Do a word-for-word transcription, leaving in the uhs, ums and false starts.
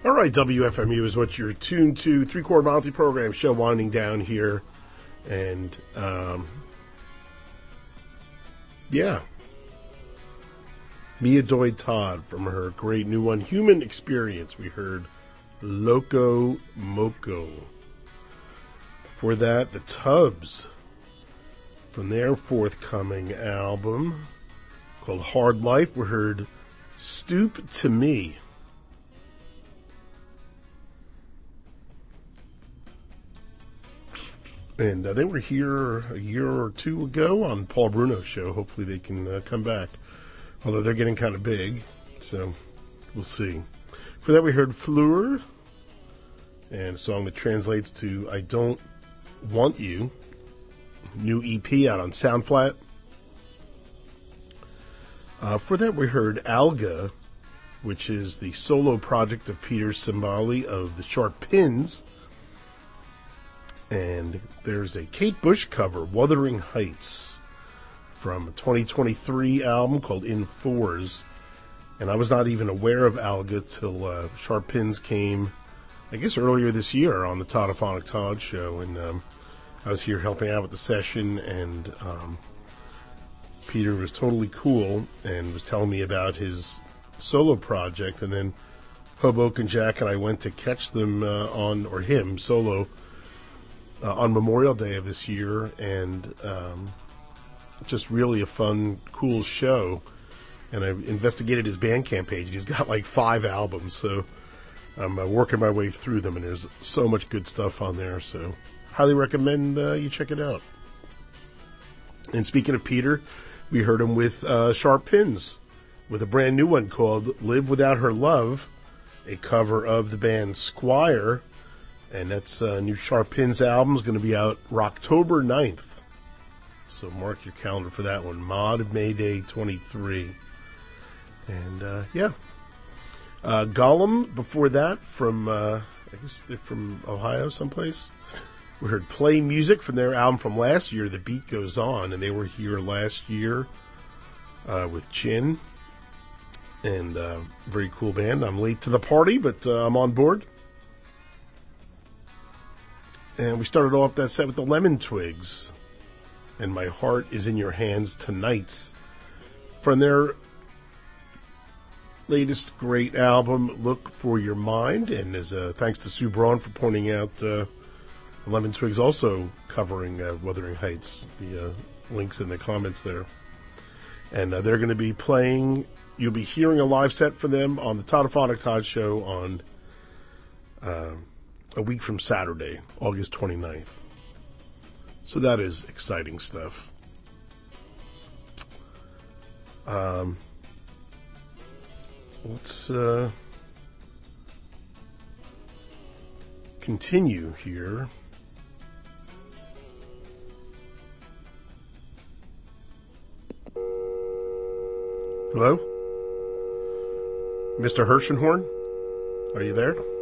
All right, W F M U is what you're tuned to. Three-Chord Monty program show winding down here. And, um, yeah. Mia Doyd Todd from her great new one, Human Experience. We heard Loco Moco. Before that, the Tubs from their forthcoming album called Hard Life. We heard Stoop to Me. And uh, they were here a year or two ago on Paul Bruno's show. Hopefully they can uh, come back. Although they're getting kind of big, so we'll see. For that we heard Fleur, and a song that translates to I Don't Want You. New E P out on Soundflat. Uh, for that we heard Alga, which is the solo project of Peter Simbali of the Sharp Pins. And there's a Kate Bush cover, Wuthering Heights, from a twenty twenty-three album called In Fours. And I was not even aware of Alga till uh, Sharp Pins came, I guess, earlier this year on the Toddophonic Todd show. And um, I was here helping out with the session, and um, Peter was totally cool and was telling me about his solo project. And then Hoboken Jack and I went to catch them uh, on, or him, solo, Uh, on Memorial Day of this year, and um, just really a fun, cool show. And I investigated his Bandcamp page. He's got like five albums, so I'm uh, working my way through them, and there's so much good stuff on there, so highly recommend uh, you check it out. And speaking of Peter, we heard him with uh, Sharp Pins, with a brand new one called Live Without Her Love, a cover of the band Squire. And that's a uh, new Sharp Pins album. Is going to be out October ninth. So mark your calendar for that one. Mod Mayday twenty-three. And, uh, yeah. Uh, Gollum, before that, from, uh, I guess they're from Ohio someplace. We heard Play Music from their album from last year, The Beat Goes On. And they were here last year uh, with Chin. And uh, very cool band. I'm late to the party, but uh, I'm on board. And we started off that set with the Lemon Twigs, and My Heart Is in Your Hands Tonight, from their latest great album, Look for Your Mind. And as uh, thanks to Sue Braun for pointing out uh, the Lemon Twigs also covering uh, Wuthering Heights. The uh, links in the comments there. And uh, they're going to be playing, you'll be hearing a live set for them on the Toddophonic Todd show on Uh, a week from Saturday, August twenty-ninth. So that is exciting stuff. Um, let's uh, continue here. Hello? Mister Hershenhorn? Are you there?